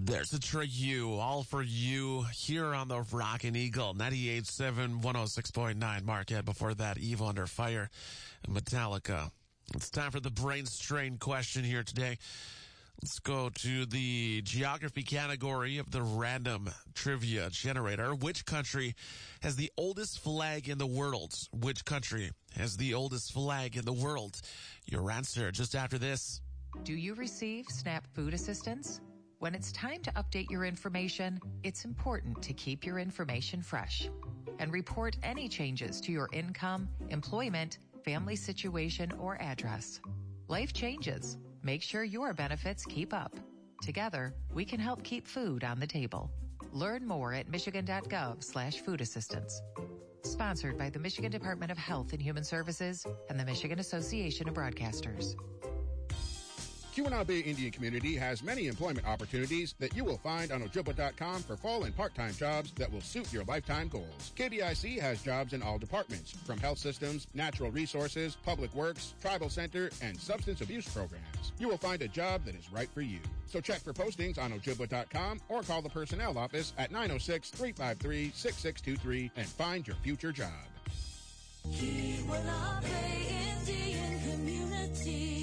There's a you, all for you, here on the Rockin' Eagle, 98.7, 106.9 Marquette. Before that, Evil Under Fire and Metallica. It's time for the brain strain question here today. Let's go to the geography category of the random trivia generator. Which country has the oldest flag in the world? Which country has the oldest flag in the world? Your answer just after this. Do you receive SNAP food assistance? When it's time to update your information, it's important to keep your information fresh and report any changes to your income, employment, family situation, or address. Life changes. Make sure your benefits keep up. Together, we can help keep food on the table. Learn more at michigan.gov/food assistance. Sponsored by the Michigan Department of Health and Human Services and the Michigan Association of Broadcasters. Keweenaw Bay Indian Community has many employment opportunities that you will find on Ojibwa.com for fall and part-time jobs that will suit your lifetime goals. KBIC has jobs in all departments, from health systems, natural resources, public works, tribal center, and substance abuse programs. You will find a job that is right for you. So check for postings on Ojibwa.com or call the personnel office at 906-353-6623 and find your future job. Keweenaw Bay Indian Community.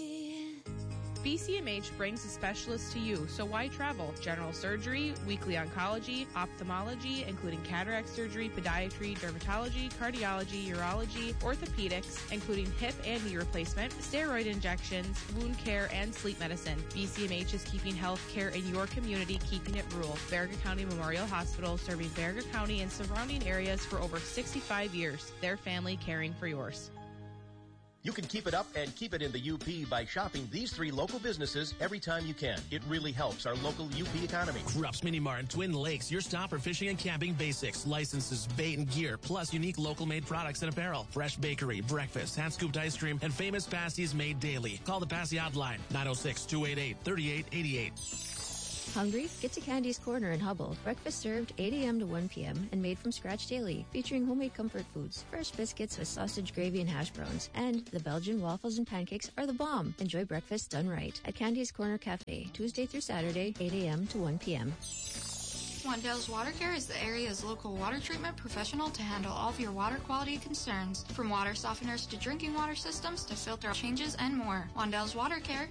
BCMH brings a specialist to you, so why travel? General surgery, weekly oncology, ophthalmology, including cataract surgery, podiatry, dermatology, cardiology, urology, orthopedics, including hip and knee replacement, steroid injections, wound care, and sleep medicine. BCMH is keeping health care in your community, keeping it rural. Baraga County Memorial Hospital, serving Baraga County and surrounding areas for over 65 years. Their family caring for yours. You can keep it up and keep it in the UP by shopping these 3 local businesses every time you can. It really helps our local UP economy. Rupp's Mini Mart in Twin Lakes, your stop for fishing and camping basics, licenses, bait and gear, plus unique local made products and apparel. Fresh bakery, breakfast, hand-scooped ice cream, and famous pasties made daily. Call the Passy hotline, 906-288-3888. Hungry? Get to Candy's Corner in Hubble. Breakfast served 8 a.m. to 1 p.m. and made from scratch daily, featuring homemade comfort foods, fresh biscuits with sausage gravy and hash browns. And the Belgian waffles and pancakes are the bomb. Enjoy breakfast done right at Candy's Corner Cafe, Tuesday through Saturday, 8 a.m. to 1 p.m. Wandell's Water Care is the area's local water treatment professional to handle all of your water quality concerns, from water softeners to drinking water systems to filter changes and more. Wandell's Water Care,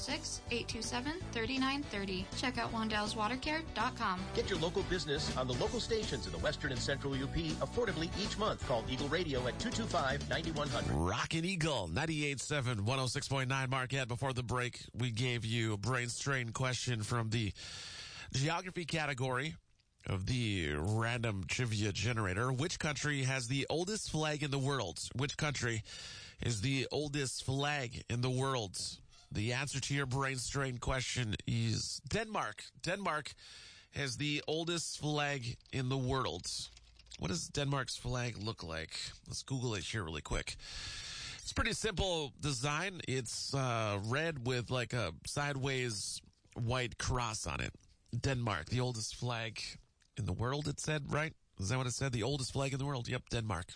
906-827-3930. Check out wandellswatercare.com. Get your local business on the local stations in the Western and Central UP affordably each month. Call Eagle Radio at 225-9100. Rockin' Eagle, 98.7, 106.9 Marquette. Before the break, we gave you a brain strain question from the geography category of the random trivia generator. Which country has the oldest flag in the world? Which country is the oldest flag in the world? The answer to your brain strain question is Denmark. Denmark has the oldest flag in the world. What does Denmark's flag look like? Let's Google it here really quick. It's pretty simple design. It's red with like a sideways white cross on it. Denmark, the oldest flag in the world, it said, right? Is that what it said? The oldest flag in the world? Yep, Denmark.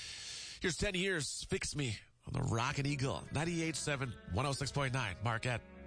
Here's 10 Years, Fix Me on the Rockin' Eagle, 98.7, 106.9, Marquette.